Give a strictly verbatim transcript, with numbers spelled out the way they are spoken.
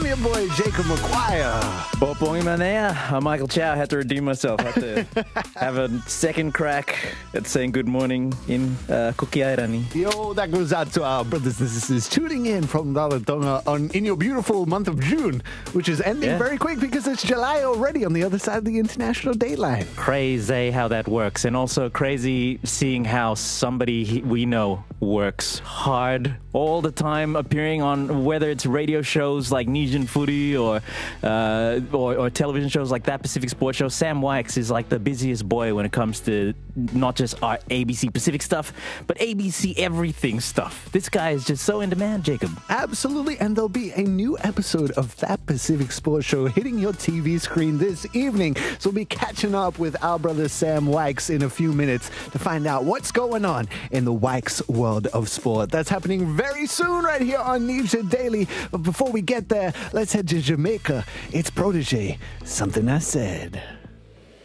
your boy, Jacob McGuire. Popong Imanea. I'm Michael Chow. I had to redeem myself. I had to have a second crack at saying good morning in uh, Kukiairani. Yo, that goes out to our brothers and sisters tuning in from Rarotonga on in your beautiful month of June, which is ending Yeah. very quick because it's July already on the other side of the international date line. Crazy how that works. And also crazy seeing how somebody he- we know works hard all the time, appearing on whether it's radio shows like Nijin Footy or, uh, or or television shows like That Pacific Sports Show. Sam Wykes is like the busiest boy when it comes to not just our A B C Pacific stuff, but A B C everything stuff. This guy is just so in demand, Jacob. Absolutely, and there'll be a new episode of That Pacific Sports Show hitting your T V screen this evening. So we'll be catching up with our brother Sam Wykes in a few minutes to find out what's going on in the Wykes world of sport. That's happening very soon right here on Nisha Daily. But before we get there, let's head to Jamaica. It's Protege, Something I Said.